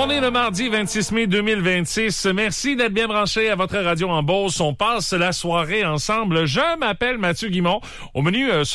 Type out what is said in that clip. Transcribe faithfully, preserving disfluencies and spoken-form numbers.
On est le mardi vingt-six mai deux mille vingt-six. Merci d'être bien branchés à votre radio en Beauce. On passe la soirée ensemble. Je m'appelle Mathieu Guimond. Au menu, euh,